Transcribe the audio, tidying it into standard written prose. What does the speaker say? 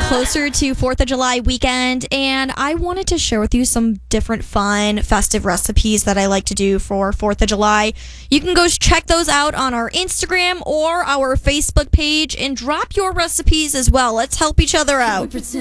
closer to 4th of July weekend, and I wanted to share with you some different fun, festive recipes that I like to do for 4th of July. You can go check those out on our Instagram or our Facebook page and drop your recipes as well. Let's help each other out.